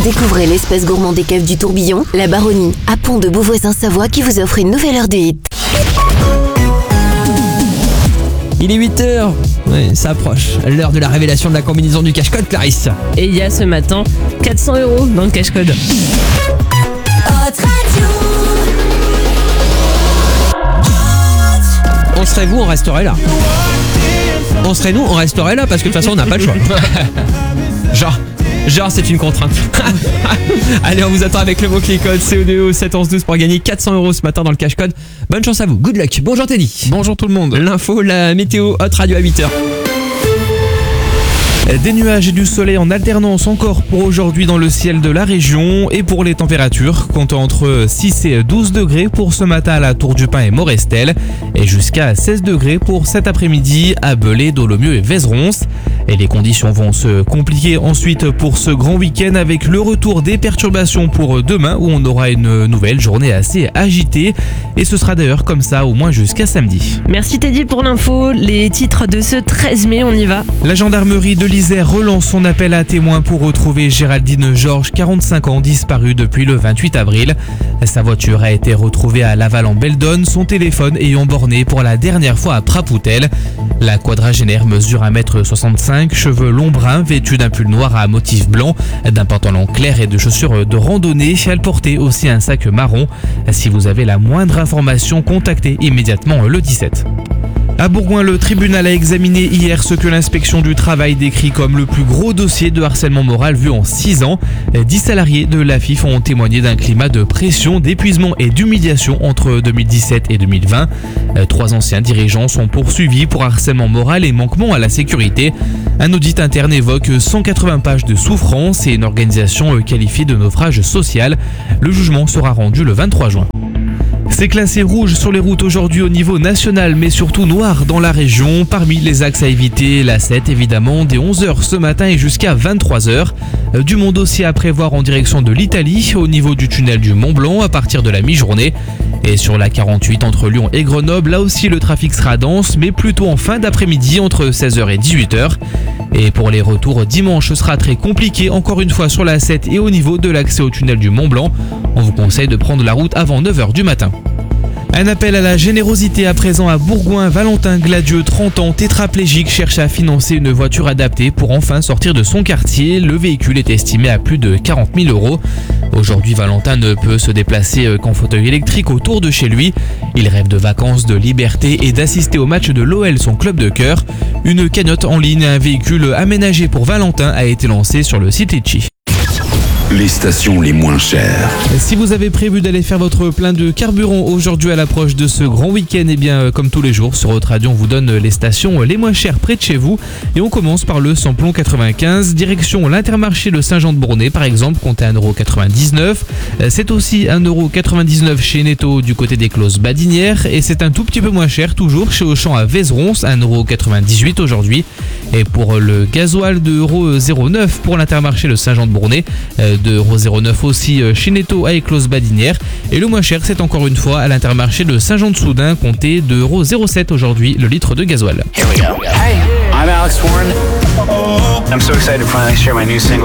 Découvrez l'espace gourmand des caves du Tourbillon, la Baronnie, à Pont de Beauvoisin-Savoie qui vous offre une nouvelle heure de hit. Il est 8h, ouais, ça approche, l'heure de la révélation de la combinaison du cache-code, Clarisse. Et il y a ce matin 400 € dans le cache-code. On serait vous, on resterait là. On serait nous, on resterait là parce que de toute façon on n'a pas le choix. Genre c'est une contrainte. Allez, on vous attend avec le mot-clé code CODO 71112 pour gagner 400 € ce matin dans le cache-code. Bonne chance à vous, good luck. Bonjour Teddy. Bonjour tout le monde. L'info, la météo, Hot Radio à 8h. Des nuages et du soleil en alternance encore pour aujourd'hui dans le ciel de la région. Et pour les températures, comptons entre 6 et 12 degrés pour ce matin à la Tour du Pin et Morestel, et jusqu'à 16 degrés pour cet après-midi à Belay, Dolomieu et Vézeronce. Et les conditions vont se compliquer ensuite pour ce grand week-end avec le retour des perturbations pour demain où on aura une nouvelle journée assez agitée. Et ce sera d'ailleurs comme ça au moins jusqu'à samedi. Merci Teddy pour l'info. Les titres de ce 13 mai, on y va. La gendarmerie de l'Isère relance son appel à témoins pour retrouver Géraldine Georges, 45 ans, disparue depuis le 28 avril. Sa voiture a été retrouvée à Laval en Beldonne, son téléphone ayant borné pour la dernière fois à Prapoutel. La quadragénaire mesure 1m65, cheveux longs bruns, vêtue d'un pull noir à motif blanc, d'un pantalon clair et de chaussures de randonnée. Elle portait aussi un sac marron. Si vous avez la moindre information, contactez immédiatement le 17. À Bourgoin, le tribunal a examiné hier ce que l'inspection du travail décrit comme le plus gros dossier de harcèlement moral vu en 6 ans. 10 salariés de l'AFIF ont témoigné d'un climat de pression, d'épuisement et d'humiliation entre 2017 et 2020. 3 anciens dirigeants sont poursuivis pour harcèlement moral et manquement à la sécurité. Un audit interne évoque 180 pages de souffrance et une organisation qualifiée de naufrage social. Le jugement sera rendu le 23 juin. C'est classé rouge sur les routes aujourd'hui au niveau national, mais surtout noir dans la région. Parmi les axes à éviter, la 7 évidemment, dès 11h ce matin et jusqu'à 23h. Du monde aussi à prévoir en direction de l'Italie, au niveau du tunnel du Mont Blanc à partir de la mi-journée. Et sur la 48 entre Lyon et Grenoble, là aussi le trafic sera dense, mais plutôt en fin d'après-midi entre 16h et 18h. Et pour les retours, dimanche ce sera très compliqué, encore une fois sur la 7 et au niveau de l'accès au tunnel du Mont Blanc. On vous conseille de prendre la route avant 9h du matin. Un appel à la générosité à présent à Bourgoin. Valentin Gladieux, 30 ans, tétraplégique, cherche à financer une voiture adaptée pour enfin sortir de son quartier. Le véhicule est estimé à plus de 40 000 €. Aujourd'hui, Valentin ne peut se déplacer qu'en fauteuil électrique autour de chez lui. Il rêve de vacances, de liberté et d'assister au match de l'OL, son club de cœur. Une cagnotte en ligne, un véhicule aménagé pour Valentin a été lancé sur le site Litchi. Les stations les moins chères. Si vous avez prévu d'aller faire votre plein de carburant aujourd'hui à l'approche de ce grand week-end, eh bien comme tous les jours sur Hot Radio, on vous donne les stations les moins chères près de chez vous. Et on commence par le samplon 95, direction l'Intermarché de Saint-Jean-de-Bournay par exemple, comptez 1,99 €. C'est aussi 1,99 € chez Netto du côté des Closes Badinières. Et c'est un tout petit peu moins cher toujours chez Auchan à Vézeronce, 1,98 € aujourd'hui. Et pour le gasoil, 2,09 € pour l'Intermarché de Saint-Jean-de-Bournay. 2,09 € aussi chez Netto à Éclose Badinière. Et le moins cher, c'est encore une fois à l'Intermarché de Saint-Jean-de-Soudain, comptez 2,07 € aujourd'hui le litre de gasoil. Here we go. Hey, I'm Alex Warren. I'm so excited to finally share my new single.